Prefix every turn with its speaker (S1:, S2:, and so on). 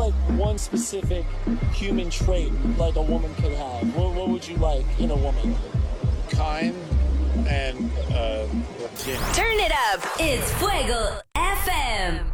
S1: like one specific human trait like a woman could have? What would you like in a woman?
S2: Kind and Latina.
S3: Turn it up. It's Fuego FM.